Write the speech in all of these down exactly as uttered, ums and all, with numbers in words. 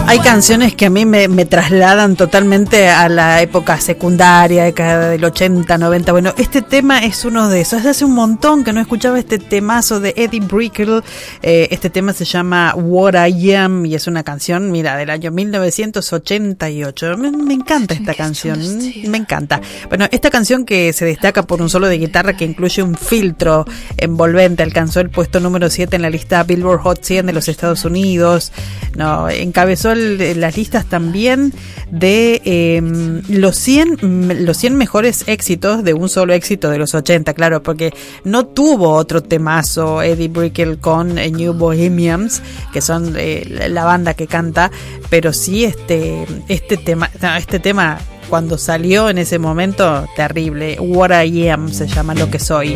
Hay canciones que a mí me, me trasladan totalmente a la época secundaria, década del ochenta, noventa. Bueno, este tema es uno de esos. Hace un montón que no escuchaba este temazo de Eddie Brickell. Eh, este tema se llama What I Am y es una canción, mira, del año mil novecientos ochenta y ocho. Me, me encanta esta canción, me encanta. Bueno, esta canción que se destaca por un solo de guitarra que incluye un filtro envolvente, alcanzó el puesto número siete en la lista Billboard Hot cien de los Estados Unidos. No, encabezó el, las listas también de eh, los cien los cien mejores éxitos de un solo éxito de los ochenta, claro, porque no tuvo otro temazo Eddie Brickell con eh, New Bohemians, que son eh, la banda que canta, pero sí este este tema no, este tema cuando salió en ese momento, terrible. What I Am se llama, lo que soy.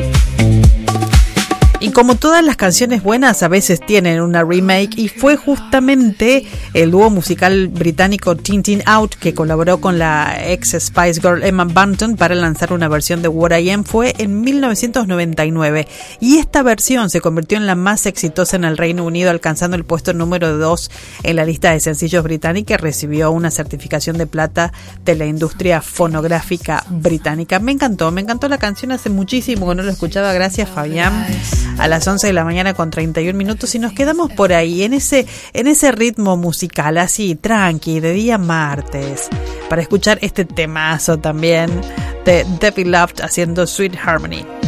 Y como todas las canciones buenas a veces tienen una remake, y fue justamente el dúo musical británico Tin Tin Out que colaboró con la ex Spice Girl Emma Bunton para lanzar una versión de What I Am. Fue en mil novecientos noventa y nueve y esta versión se convirtió en la más exitosa en el Reino Unido, alcanzando el puesto número dos en la lista de sencillos británica y recibió una certificación de plata de la industria fonográfica británica. Me encantó, me encantó la canción, hace muchísimo que no lo escuchaba. Gracias, Fabián. A las once de la mañana con treinta y un minutos y nos quedamos por ahí en ese en ese ritmo musical así tranqui de día martes para escuchar este temazo también de Debbie Loved haciendo Sweet Harmony.